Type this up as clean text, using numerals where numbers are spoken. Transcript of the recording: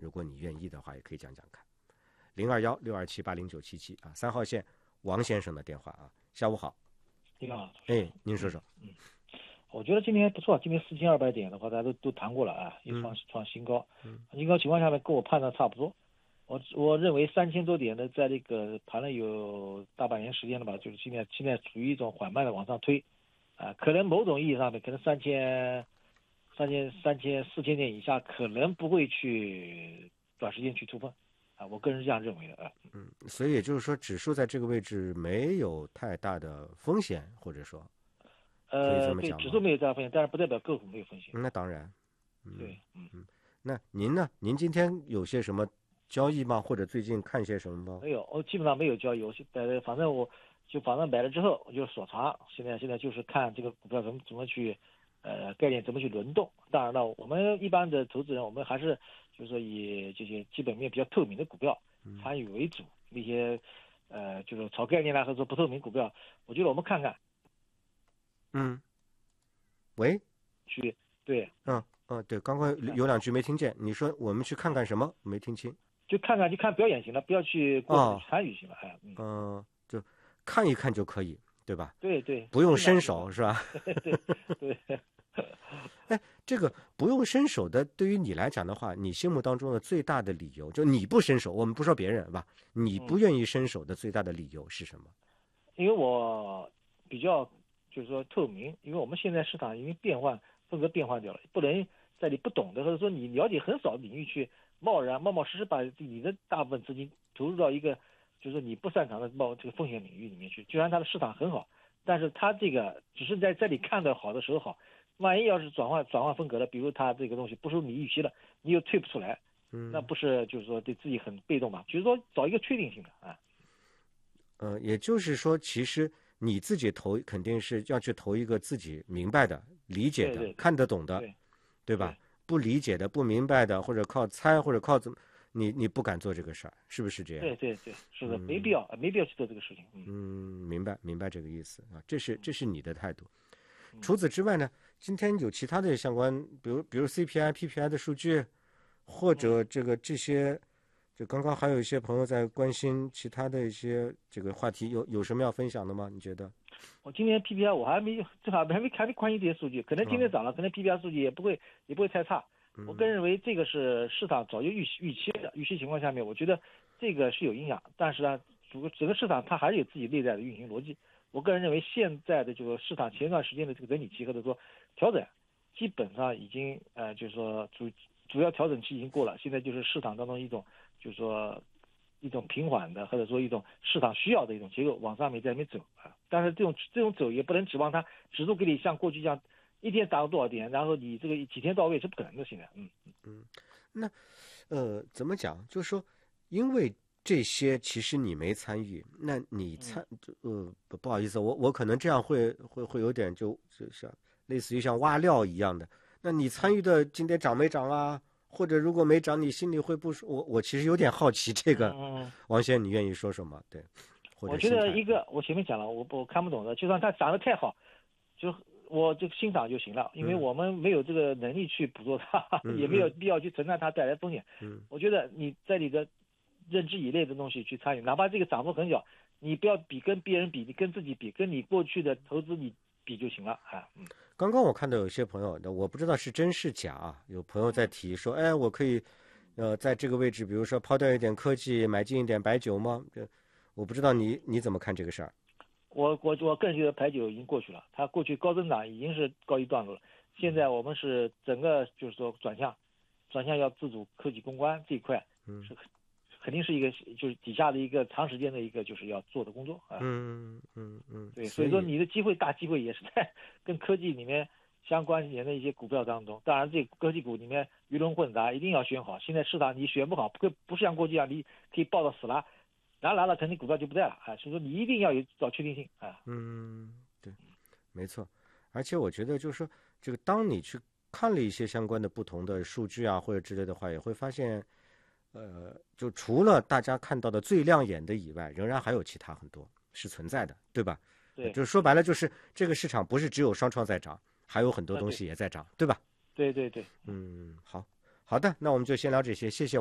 如果你愿意的话，也可以讲讲看。021-627-8097啊，3号线王先生的电话啊。下午好。 你好。 哎，您说说。 我觉得今天不错，今天4200点的话，大家都谈过了啊，也创新高。新高情况下面跟我判断差不多。我认为3000多点呢，在这个盘了有大半年时间了吧，就是现在处于一种缓慢的往上推，啊，可能某种意义上面，可能4000、4000点以下，可能不会去短时间去突破，啊，我个人是这样认为的啊。 所以也就是说，指数在这个位置没有太大的风险，或者说，可以这么讲吗？ 对，指数没有太大风险，但是不代表个股没有风险。 那当然。 对， 那您呢？您今天有些什么交易吗？或者最近看些什么吗？ 没有，我基本上没有交易，反正买了之后我就锁仓。现在就是看这个股票怎么去，概念怎么去轮动。当然了，我们一般的投资人，我们还是就是说以这些基本面比较透明的股票参与为主。那些就是炒概念啦，或者说不透明股票，我觉得我们看看。 喂。 对。 对，刚刚有2句没听见，你说我们去看看什么？没听清。 就看表演型的，不要去过度参与型的。 就看一看就可以，对吧？ 对， 不用伸手是吧？ 对。 哎，这个不用伸手的，对于你来讲的话，你心目当中的最大的理由，就你不伸手，我们不说别人吧，你不愿意伸手的最大的理由是什么？ 因为我比较就是说透明，因为我们现在市场已经风格变换掉了，不能在你不懂的或者说你了解很少的领域去冒失把你的大部分资金投入到一个就是说你不擅长的这个风险领域里面去。虽然它的市场很好，但是它这个只是在你看到好的时候好，万一要是转换风格了，比如它这个东西不是你预期了，你又退不出来，那不是就是说对自己很被动嘛？就是说找一个确定性的啊。 也就是说，其实你自己投肯定是要去投一个自己明白的、理解的、 对看得懂的，对吧？不理解的、不明白的，或者靠猜，或者靠怎么，你不敢做这个事儿，是不是这样？ 对，是的，没必要去做这个事情。 明白这个意思啊，这是你的态度。除此之外呢，今天有其他的相关，比如 CPI、PPI 的数据，或者这些。就刚刚还有一些朋友在关心其他的一些这个话题，有什么要分享的吗？你觉得？ 我今天 PPI 我还没关心这些数据，可能今天涨了，可能 PPI 数据也不会太差。我个人认为这个是市场早就预期的，预期情况下面，我觉得这个是有影响，但是呢，整个市场它还是有自己内在的运行逻辑。我个人认为现在的这个市场前段时间的这个整理期或者说调整，基本上已经就是说主要调整期已经过了，现在就是市场当中一种就是说一种平缓的或者说一种市场需要的一种结构往上面在那边走啊。但是这种走也不能指望它指数给你像过去这样一天涨多少点，然后你这个几天到位是不可能的。现在那怎么讲？就是说，因为这些其实你没参与，那你不好意思，我可能这样会有点就像类似于像挖料一样的。那你参与的今天涨没涨啊？或者如果没涨，你心里会不舒服？我其实有点好奇这个。王先生，你愿意说说吗？对， 我觉得我前面讲了，我看不懂的，就算它涨得太好，就我就欣赏就行了，因为我们没有这个能力去捕捉它，也没有必要去承担它带来风险。我觉得你在你的认知以内的东西去参与，哪怕这个涨幅很小，你不要跟别人比，你跟自己比，跟你过去的投资你比就行了啊。 刚刚我看到有些朋友，我不知道是真是假啊，有朋友在提说，哎，我可以，在这个位置，比如说抛掉一点科技，买进一点白酒吗？我不知道你怎么看这个事儿。 我个人觉得白酒已经过去了，它过去高增长已经是告一段落了。现在我们是整个就是说转向要自主科技攻关这一块，是肯定是一个就是底下的一个长时间的一个就是要做的工作啊。对，所以说你的大机会也是在跟科技里面相关联的一些股票当中。当然，这科技股里面鱼龙混杂，一定要选好。现在市场你选不好，不是像过去一样，你可以抱到死了，然后来了肯定股票就不在了啊。所以说你一定要找确定性啊。 对，没错。而且我觉得就是说，这个当你去看了一些相关的不同的数据啊或者之类的话，也会发现。就除了大家看到的最亮眼的以外，仍然还有其他很多是存在的，对吧？ 对， 就是说白了，就是这个市场不是只有双创在涨，还有很多东西也在涨，对吧？ 对。 好的，那我们就先聊这些，谢谢。